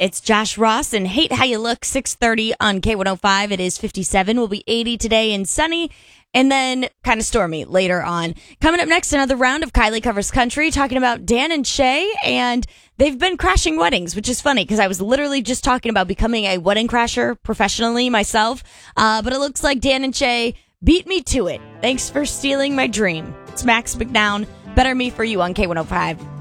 It's Josh Ross and Hate How You Look, 6:30 on K105. It is 57. Will be 80 today and sunny. And then kind of stormy later on. Coming up next, another round of Kylie Covers Country, talking about Dan and Shay, and they've been crashing weddings, which is funny because I was literally just talking about becoming a wedding crasher professionally myself. But it looks like Dan and Shay beat me to it. Thanks for stealing my dream. It's Max McNown. Better Me for You on K105.